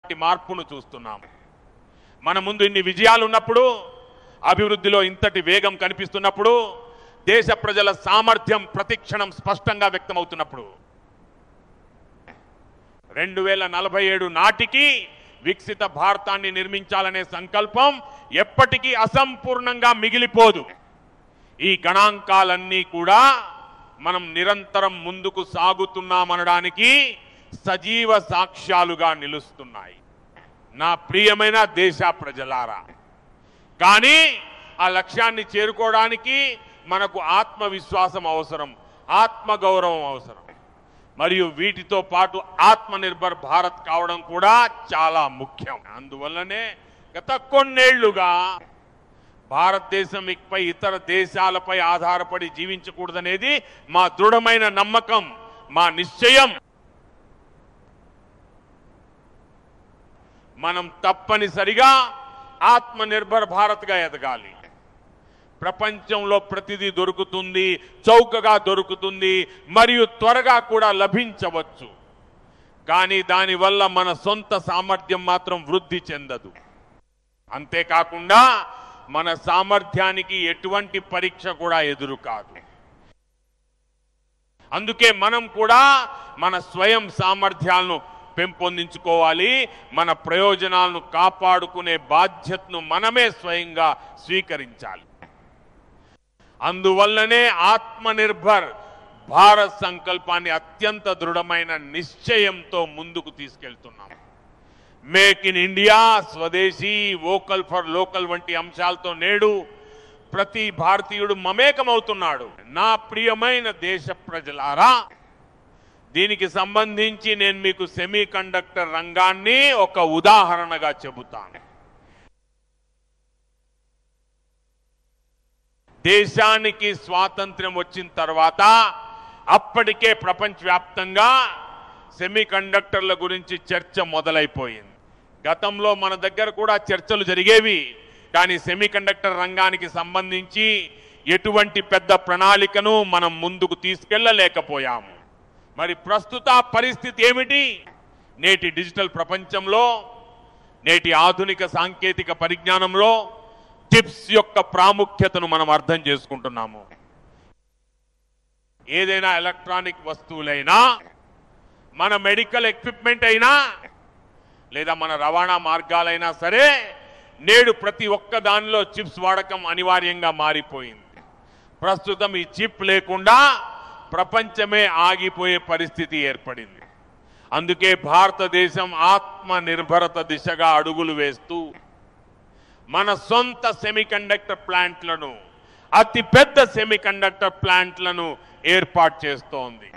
మార్పును చూస్తున్నాం. మన ముందు ఇన్ని విజయాలు ఉన్నప్పుడు, అభివృద్ధిలో ఇంతటి వేగం కనిపిస్తున్నప్పుడు, దేశ ప్రజల సామర్థ్యం ప్రతిక్షణం స్పష్టంగా వ్యక్తమవుతున్నప్పుడు 2047 నాటికి వికసిత భారతాన్ని నిర్మించాలనే సంకల్పం ఎప్పటికీ అసంపూర్ణంగా మిగిలిపోదు. ఈ గణాంకాలన్నీ కూడా మనం నిరంతరం ముందుకు సాగుతున్నామనడానికి సజీవ సాక్ష్యాలుగా నిలుస్తున్నాయి. నా ప్రియమైన దేశ ప్రజలారా, కానీ ఆ లక్ష్యాన్ని చేరుకోవడానికి మనకు ఆత్మవిశ్వాసం అవసరం, ఆత్మగౌరవం అవసరం. మరియు వీటితో పాటు ఆత్మనిర్భర్ భారత్ కావడం కూడా చాలా ముఖ్యం. అందువల్లనే గత కొన్నేళ్లుగా భారతదేశం ఇకపై ఇతర దేశాలపై ఆధారపడి జీవించకూడదనేది మా దృఢమైన నమ్మకం, మా నిశ్చయం. మనం తప్పనిసరిగా ఆత్మనిర్భర్ భారత్గా ఎదగాలి. ప్రపంచంలో ప్రతిదీ దొరుకుతుంది, చౌకగా దొరుకుతుంది, మరియు త్వరగా కూడా లభించవచ్చు. కానీ దానివల్ల మన సొంత సామర్థ్యం మాత్రం వృద్ధి చెందదు. అంతేకాకుండా మన సామర్థ్యానికి ఎటువంటి పరీక్ష కూడా ఎదురు కాదు. అందుకే మనం కూడా మన స్వయం సామర్థ్యాలను పెంపొందించుకోవాలి. మన ప్రయోజనాలను కాపాడుకునే బాధ్యతను మనమే స్వయంగా స్వీకరించాలి. అందువల్లనే ఆత్మనిర్భర్ భారత్ సంకల్పాన్ని అత్యంత దృఢమైన నిశ్చయంతో ముందుకు తీసుకెళ్తున్నాం. మేక్ ఇన్ ఇండియా, స్వదేశీ, వోకల్ ఫర్ లోకల్ వంటి అంశాలతో నేడు ప్రతి భారతీయుడు మమేకమవుతున్నాడు. నా ప్రియమైన దేశ ప్రజలారా, దీనికి సంబంధించి నేను మీకు సెమీ కండక్టర్ రంగాన్ని ఒక ఉదాహరణగా చెబుతాను. దేశానికి స్వాతంత్ర్యం వచ్చిన తర్వాత అప్పటికే ప్రపంచవ్యాప్తంగా సెమీ కండక్టర్ల గురించి చర్చ మొదలైపోయింది. గతంలో మన దగ్గర కూడా చర్చలు జరిగేవి, కానీ సెమీ కండక్టర్ రంగానికి సంబంధించి ఎటువంటి పెద్ద ప్రణాళికను మనం ముందుకు తీసుకెళ్లలేకపోయాము. మరి ప్రస్తుత పరిస్థితి ఏమిటి? నేటి డిజిటల్ ప్రపంచంలో, నేటి ఆధునిక సాంకేతిక పరిజ్ఞానంలో చిప్స్ యొక్క ప్రాముఖ్యతను మనం అర్థం చేసుకుంటున్నాము. ఏదైనా ఎలక్ట్రానిక్ వస్తువులైనా, మన మెడికల్ ఎక్విప్మెంట్ అయినా, లేదా మన రవాణా మార్గాలైనా సరే, నేడు ప్రతి ఒక్క దానిలో చిప్స్ వాడకం అనివార్యంగా మారిపోయింది. ప్రస్తుతం ఈ చిప్ లేకుండా ప్రపంచమే ఆగిపోయే పరిస్థితి ఏర్పడింది. అందుకే భారతదేశం ఆత్మనిర్భరత దిశగా అడుగులు వేస్తూ మన సొంత సెమీకండక్టర్ ప్లాంట్లను, అతిపెద్ద సెమీకండక్టర్ ప్లాంట్లను ఏర్పాటు చేస్తోంది.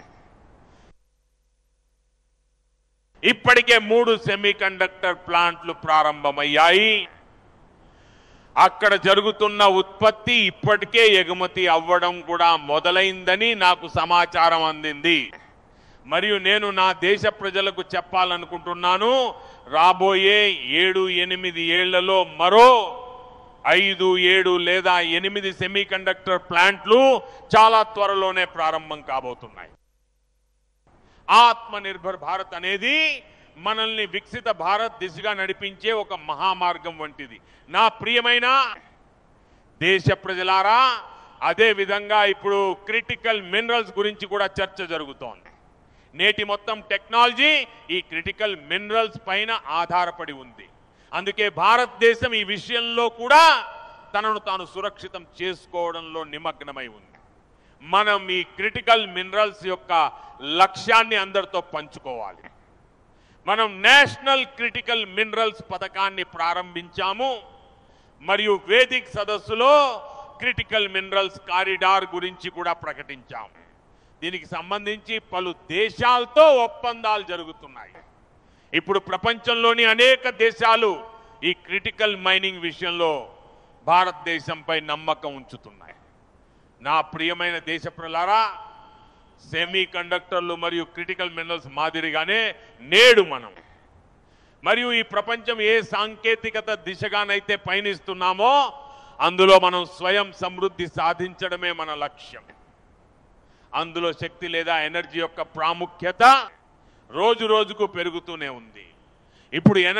ఇప్పటికే 3 సెమీకండక్టర్ ప్లాంట్లు ప్రారంభమయ్యాయి. అక్కడ జరుగుతున్న ఉత్పత్తి ఇప్పటికే ఎగుమతి అవ్వడం కూడా మొదలైందని నాకు సమాచారం అందింది. మరియు నేను నా దేశ ప్రజలకు చెప్పాలనుకుంటున్నాను, రాబోయే 7-8 ఏళ్లలో మరో 5-7 లేదా 8 సెమీకండక్టర్ ప్లాంట్లు చాలా త్వరలోనే ప్రారంభం కాబోతున్నాయి. ఆత్మనిర్భర్ భారత్ అనేది మనల్ని వికసిత భారత్ దిశగా నడిపించే ఒక మహామార్గం వంటిది. నా ప్రియమైన దేశ ప్రజలారా, అదే విధంగా ఇప్పుడు క్రిటికల్ మినరల్స్ గురించి కూడా చర్చ జరుగుతోంది. నేటి మొత్తం టెక్నాలజీ ఈ క్రిటికల్ మినరల్స్ పైన ఆధారపడి ఉంది. అందుకే భారతదేశం ఈ విషయంలో కూడా తనను తాను సురక్షితం చేసుకోవడంలో నిమగ్నమై ఉంది. మనం ఈ క్రిటికల్ మినరల్స్ యొక్క లక్ష్యాన్ని అందరితో పంచుకోవాలి. మనం నేషనల్ క్రిటికల్ మినరల్స్ పథకాన్ని ప్రారంభించాము. మరియు వేదిక్ సదస్సులో క్రిటికల్ మినరల్స్ కారిడార్ గురించి కూడా ప్రకటించాము. దీనికి సంబంధించి పలు దేశాలతో ఒప్పందాలు జరుగుతున్నాయి. ఇప్పుడు ప్రపంచంలోని అనేక దేశాలు ఈ క్రిటికల్ మైనింగ్ విషయంలో భారతదేశంపై నమ్మకం ఉంచుతున్నాయి. నా ప్రియమైన దేశ ప్రజలారా, సెమీ కండక్టర్లు మరియు క్రిటికల్ మినరల్స్ మాదిరిగానే నేడు మనం మరియు ఈ ప్రపంచం ఏ సాంకేతికత దిశగానైతే పయనిస్తున్నామో అందులో మనం స్వయం సమృద్ధి సాధించడమే మన లక్ష్యం. అందులో శక్తి లేదా ఎనర్జీ యొక్క ప్రాముఖ్యత రోజు రోజుకు పెరుగుతూనే ఉంది. ఇప్పుడు